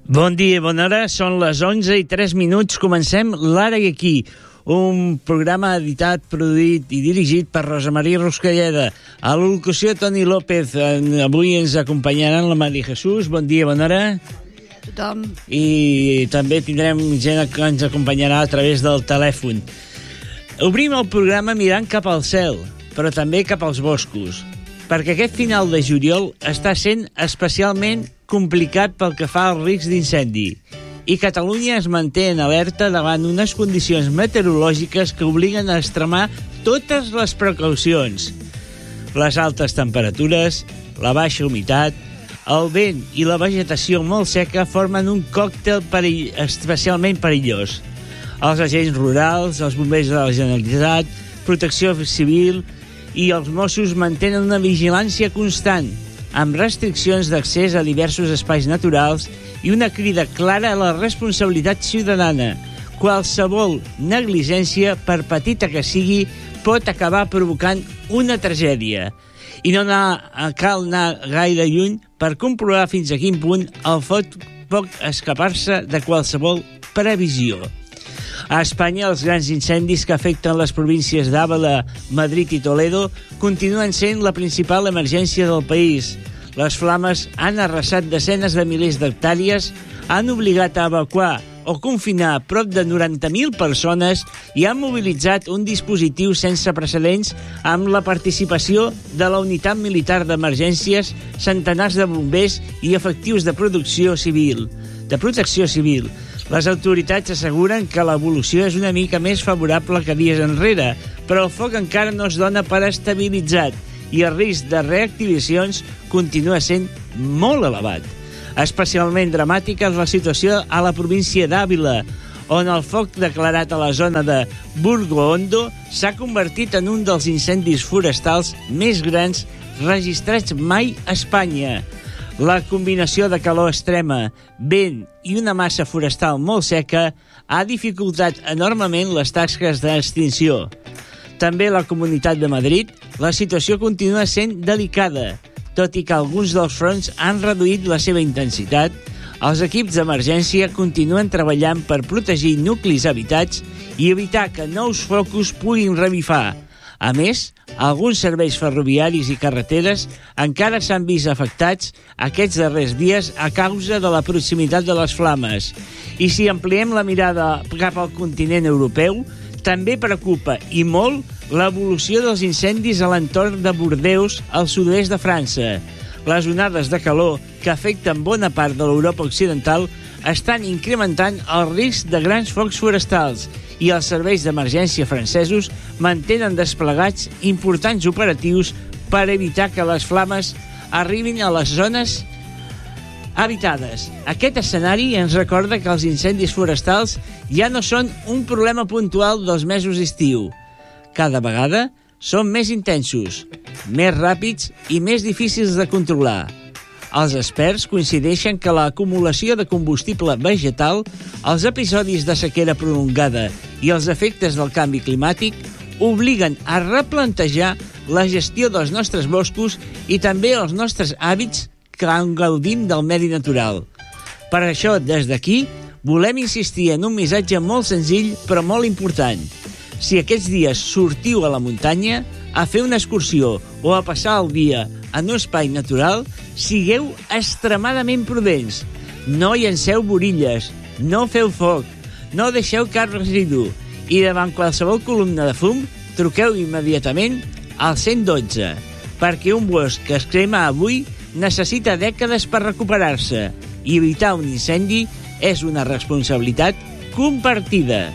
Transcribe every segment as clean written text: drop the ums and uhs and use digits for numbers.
Bon dia, bona hora. Són les 11:03. Comencem l'Ara i Aquí, un programa editat, produït i dirigit per Rosa Maria Ruscalleda. A l'locució, Toni López. Avui ens acompanyaran la Mari Jesús. Bon dia, bona hora. Tothom. I també tindrem gent que ens acompanyarà a través del telèfon. Obrim el programa mirant cap al cel, però també cap als boscos, perquè aquest final de juliol està sent especialment complicat pel que fa al risc d'incendi. I Catalunya es manté en alerta davant unes condicions meteorològiques que obliguen a extremar totes les precaucions. Les altes temperatures, la baixa humitat, el vent i la vegetació molt seca formen un còctel especialment perillós. Els agents rurals, els bombers de la Generalitat, Protecció Civil i els Mossos mantenen una vigilància constant, amb restriccions d'accés a diversos espais naturals i una crida clara a la responsabilitat ciutadana. Qualsevol negligència, per petita que sigui, pot acabar provocant una tragèdia. I no cal anar gaire lluny per comprovar fins a quin punt el pot escapar-se de qualsevol previsió. A Espanya, els grans incendis que afecten les províncies d'Àvila, Madrid i Toledo continuen sent la principal emergència del país. Les flames han arrasat desenes de milers d'hectàrees, han obligat a evacuar o confinar prop de 90.000 persones i han mobilitzat un dispositiu sense precedents amb la participació de la Unitat Militar d'Emergències, centenars de bombers i efectius de protecció civil. Les autoritats asseguren que l'evolució és una mica més favorable que dies enrere, però el foc encara no es dona per estabilitzat i el risc de reactivacions continua sent molt elevat. Especialment dramàtica és la situació a la província d'Àvila, on el foc declarat a la zona de Burgo-Hondo s'ha convertit en un dels incendis forestals més grans registrats mai a Espanya. La combinació de calor extrema, vent i una massa forestal molt seca ha dificultat enormement les tasques d'extinció. També a la Comunitat de Madrid, la situació continua sent delicada. Tot i que alguns dels fronts han reduït la seva intensitat, els equips d'emergència continuen treballant per protegir nuclis habitats i evitar que nous focus puguin revifar. A més, alguns serveis ferroviaris i carreteres encara s'han vist afectats aquests darrers dies a causa de la proximitat de les flames. I si ampliem la mirada cap al continent europeu, també preocupa i molt l'evolució dels incendis a l'entorn de Bordeus, al sud-oest de França. Les onades de calor que afecten bona part de l'Europa occidental estan incrementant el risc de grans focs forestals i els serveis d'emergència francesos mantenen desplegats importants operatius per evitar que les flames arribin a les zones habitades. Aquest escenari ens recorda que els incendis forestals ja no són un problema puntual dels mesos d'estiu. Cada vegada són més intensos, més ràpids i més difícils de controlar. Els experts coincideixen que l'acumulació de combustible vegetal, els episodis de sequera prolongada i els efectes del canvi climàtic obliguen a replantejar la gestió dels nostres boscos i també els nostres hàbits que gaudim del medi natural. Per això, des d'aquí, volem insistir en un missatge molt senzill però molt important. Si aquests dies sortiu a la muntanya, a fer una excursió o a passar el dia en un espai natural, sigueu extremadament prudents. No llenceu borilles, no feu foc, no deixeu cap residu i davant qualsevol columna de fum truqueu immediatament al 112, perquè un bosc que es crema avui necessita dècades per recuperar-se i evitar un incendi és una responsabilitat compartida.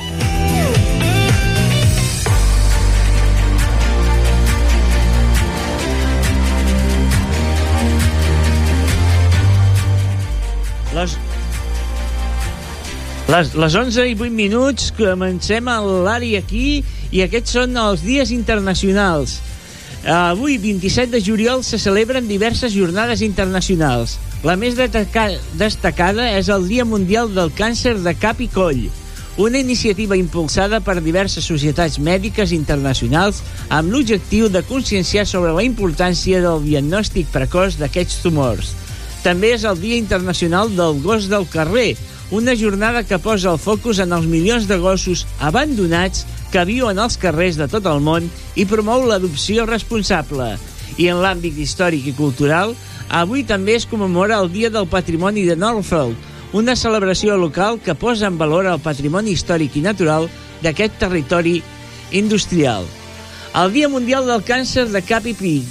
Les 11:08 comencem a l'Ara i Aquí i aquests són els dies internacionals. Avui, 27 de juliol, se celebren diverses jornades internacionals. La més destacada és el Dia Mundial del Càncer de Cap i Coll, una iniciativa impulsada per diverses societats mèdiques internacionals amb l'objectiu de conscienciar sobre la importància del diagnòstic precoç d'aquests tumors. També és el Dia Internacional del Gos del Carrer, una jornada que posa el focus en els milions de gossos abandonats que viuen als carrers de tot el món i promou l'adopció responsable. I en l'àmbit històric i cultural, avui també es commemora el Dia del Patrimoni de Norfolk, una celebració local que posa en valor el patrimoni històric i natural d'aquest territori industrial. El Dia Mundial del Càncer de cap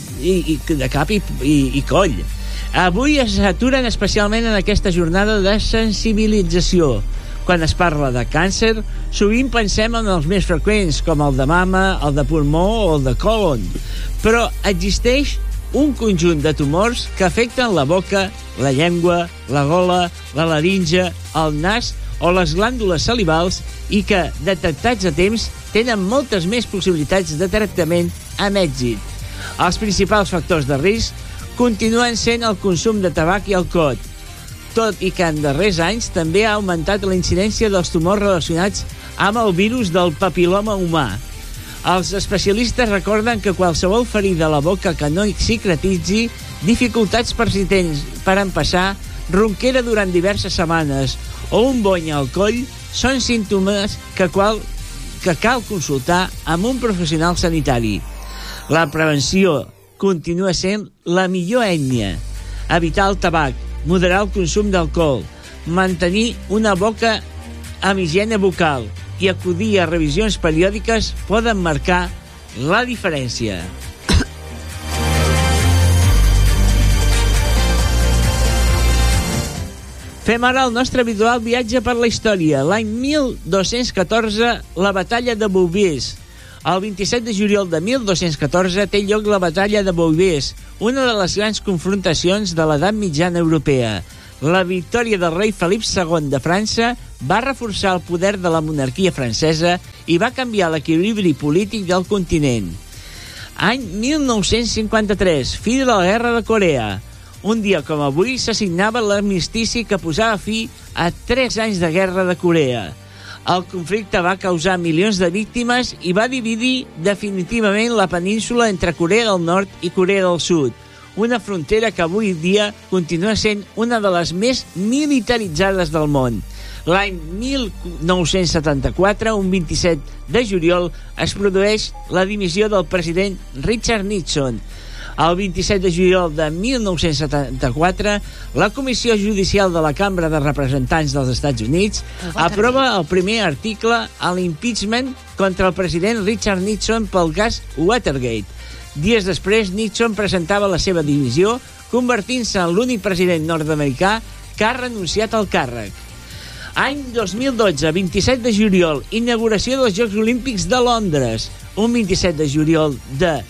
i coll. Avui s'aturen especialment en aquesta jornada de sensibilització. Quan es parla de càncer, sovint pensem en els més freqüents, com el de mama, el de pulmó o el de còlon. Però existeix un conjunt de tumors que afecten la boca, la llengua, la gola, la laringe, el nas o les glàndules salivals i que, detectats a temps, tenen moltes més possibilitats de tractament amb èxit. Els principals factors de risc continuen sent el consum de tabac i alcohol, tot i que en darrers anys també ha augmentat la incidència dels tumors relacionats amb el virus del papil·loma humà. Els especialistes recorden que qualsevol ferida a la boca que no cicatritzi, dificultats persistents per empassar, ronquera durant diverses setmanes o un bony al coll són símptomes que cal consultar amb un professional sanitari. La prevenció continua sent la millor eina. Evitar el tabac, moderar el consum d'alcohol, mantenir una boca amb higiene bucal i acudir a revisions periòdiques poden marcar la diferència. Fem ara el nostre habitual viatge per la història. L'any 1214, la batalla de Bouvines. El 27 de juliol de 1214 té lloc la batalla de Bouvines, una de les grans confrontacions de l'edat mitjana europea. La victòria del rei Felip II de França va reforçar el poder de la monarquia francesa i va canviar l'equilibri polític del continent. Any 1953, fi de la Guerra de Corea. Un dia com avui s'assignava l'armistici que posava fi a 3 anys de guerra de Corea. El conflicte va causar milions de víctimes i va dividir definitivament la península entre Corea del Nord i Corea del Sud, una frontera que avui dia continua sent una de les més militaritzades del món. L'any 1974, un 27 de juliol, es produeix la dimissió del president Richard Nixon. El 27 de juliol de 1974, la Comissió Judicial de la Cambra de Representants dels Estats Units aprova el primer article a l'impeachment contra el president Richard Nixon pel cas Watergate. Dies després, Nixon presentava la seva dimissió, convertint-se en l'únic president nord-americà que ha renunciat al càrrec. Any 2012, 27 de juliol, inauguració dels Jocs Olímpics de Londres. Un 27 de juliol de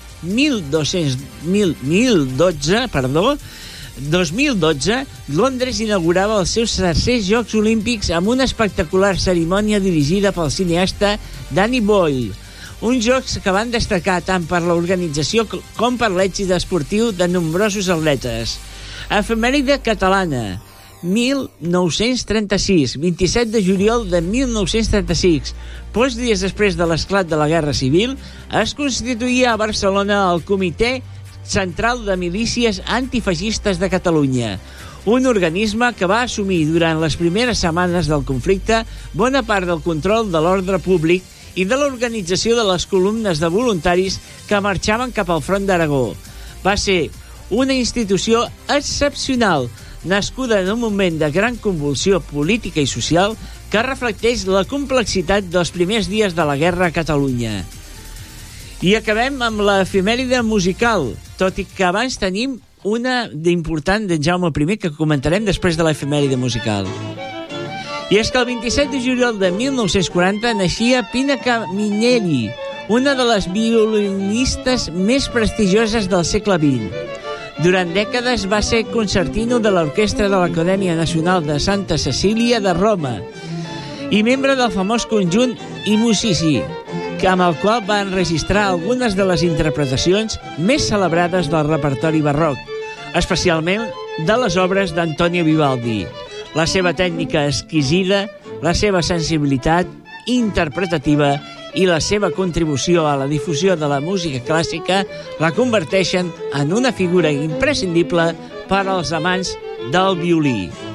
2012, Londres inaugurava els seus tercers Jocs Olímpics amb una espectacular cerimònia dirigida pel cineasta Danny Boyle. Uns jocs que van destacar tant per l'organització com per l'èxit esportiu de nombrosos atletes. Efemèride catalana. 1936, 27 de juliol de 1936. Pocs dies després de l'esclat de la Guerra Civil, es constituïa a Barcelona el Comitè Central de Milícies Antifeixistes de Catalunya, un organisme que va assumir durant les primeres setmanes del conflicte bona part del control de l'ordre públic i de l'organització de les columnes de voluntaris que marxaven cap al front d'Aragó. Va ser una institució excepcional, nascuda en un moment de gran convulsió política i social que reflecteix la complexitat dels primers dies de la guerra a Catalunya. I acabem amb l'efemèride musical, tot i que abans tenim una d'important d'en Jaume I que comentarem després de l'efemèride musical. I és que el 27 de juliol de 1940 naixia Pina Camilleri, una de les violinistes més prestigioses del segle XX. Durant dècades va ser concertino de l'Orquestra de l'Acadèmia Nacional de Santa Cecília de Roma i membre del famós conjunt I Musici, amb el qual va enregistrar algunes de les interpretacions més celebrades del repertori barroc, especialment de les obres d'Antonio Vivaldi. La seva tècnica exquisida, la seva sensibilitat interpretativa i la seva contribució a la difusió de la música clàssica la converteixen en una figura imprescindible per als amants del violí.